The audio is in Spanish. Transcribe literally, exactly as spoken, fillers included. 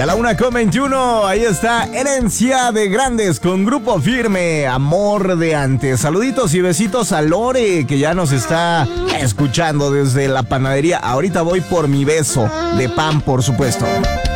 a la una con veintiuno, ahí está Herencia de Grandes con Grupo Firme, Amor de Antes. Saluditos y besitos a Lore, que ya nos está escuchando desde la panadería. Ahorita voy por mi beso de pan, por supuesto.